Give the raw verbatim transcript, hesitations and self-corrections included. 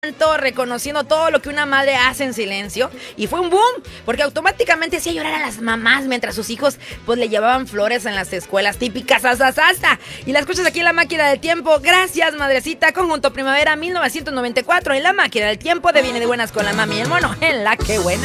reconociendo todo lo que una madre hace en silencio, y fue un boom, porque automáticamente hacía llorar a las mamás mientras sus hijos pues le llevaban flores en las escuelas típicas, asasasta. Y la escuchas aquí en La Máquina del Tiempo. Gracias, madrecita. Conjunto Primavera mil novecientos noventa y cuatro en La Máquina del Tiempo de Viene de Buenas con la mami y el mono en La Que Buena.